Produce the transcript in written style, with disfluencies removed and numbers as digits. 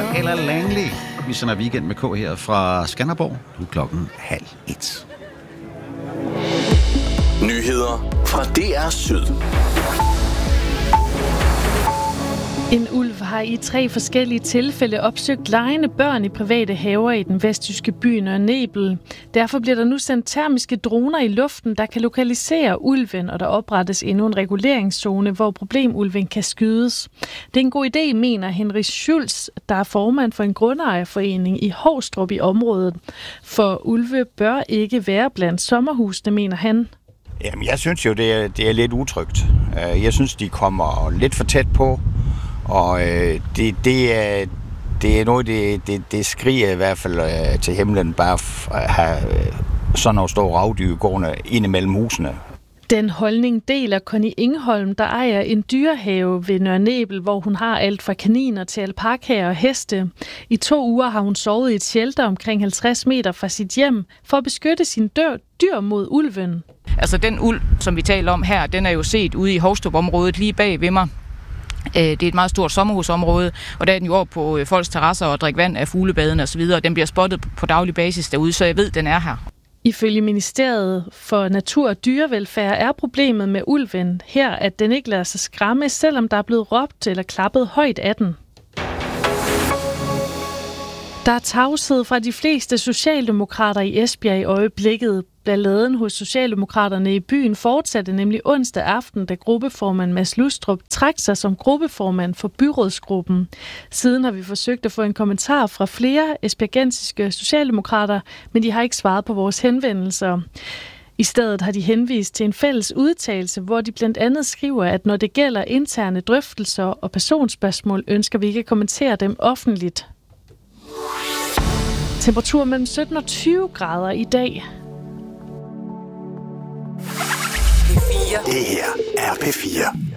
eller Langley. Vi sender Weekend med K her fra Skanderborg. Nu klokken 12:30. Nyheder fra DR Syd. En ulv har i 3 forskellige tilfælde opsøgt legende børn i private haver i den vestjyske by Nørre Nebel. Derfor bliver der nu sendt termiske droner i luften, der kan lokalisere ulven, og der oprettes endnu en reguleringszone, hvor problemulven kan skydes. Det er en god idé, mener Henrik Schulz, der er formand for en grundejerforening i Hovstrup i området. For ulve bør ikke være blandt sommerhusene, mener han. Jamen, jeg synes jo, det er lidt utrygt. Jeg synes, de kommer lidt for tæt på. Og det er noget, det skriger i hvert fald til himlen, bare at have sådan nogle store ravdyr gående ind imellem husene. Den holdning deler Connie Ingholm, der ejer en dyrehave ved Nørre Nebel, hvor hun har alt fra kaniner til alpakaer og heste. I 2 uger har hun sovet i et shelter omkring 50 meter fra sit hjem for at beskytte sine dyr mod ulven. Altså den ulv, som vi taler om her, den er jo set ude i Hovstrup-området lige bag ved mig. Det er et meget stort sommerhusområde, og der er den jo over på folks terrasser og drikke vand af fuglebadene osv., og den bliver spottet på daglig basis derude, så jeg ved, den er her. Ifølge Ministeriet for Natur og Dyrevelfærd er problemet med ulven her, at den ikke lader sig skræmme, selvom der er blevet råbt eller klappet højt af den. Der er tavshed fra de fleste socialdemokrater i Esbjerg i øjeblikket. Balladen hos Socialdemokraterne i byen fortsatte nemlig onsdag aften, da gruppeformand Mads Lustrup trak sig som gruppeformand for byrådsgruppen. Siden har vi forsøgt at få en kommentar fra flere esbjergensiske socialdemokrater, men de har ikke svaret på vores henvendelser. I stedet har de henvist til en fælles udtalelse, hvor de blandt andet skriver, at når det gælder interne drøftelser og personspørgsmål, ønsker vi ikke at kommentere dem offentligt. Temperatur mellem 17 og 20 grader i dag. Det her er P4.